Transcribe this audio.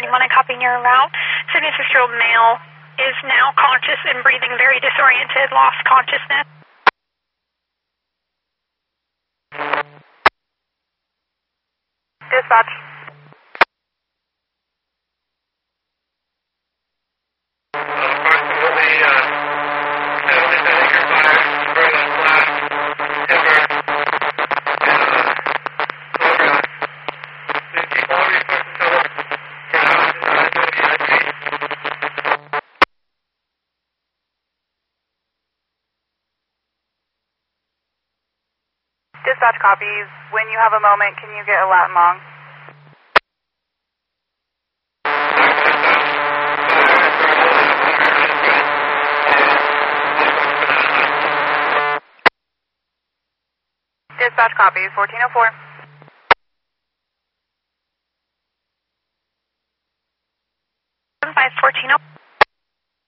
when I copy your route. 76-year-old male is now conscious and breathing, very disoriented, lost consciousness. Dispatch. Dispatch copies. When you have a moment, can you get a Latin long? Dispatch copies. 1404. 1404.